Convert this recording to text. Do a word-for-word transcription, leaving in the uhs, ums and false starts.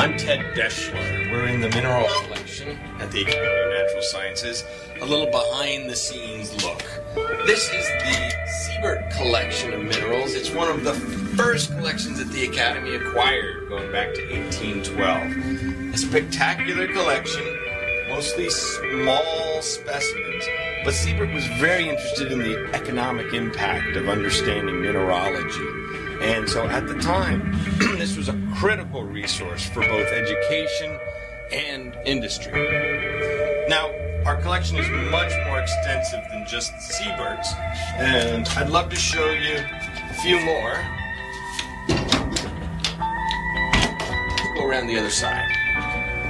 I'm Ted Deschler. We're in the mineral collection at the Academy of Natural Sciences. A little behind-the-scenes look. This is the Siebert collection of minerals. It's one of the first collections that the Academy acquired, going back to eighteen twelve. A spectacular collection, mostly small specimens, but Siebert was very interested in the economic impact of understanding mineralogy. And so at the time, this was a critical resource for both education and industry. Now, our collection is much more extensive than just Siebert's, and I'd love to show you a few more. Go around the other side.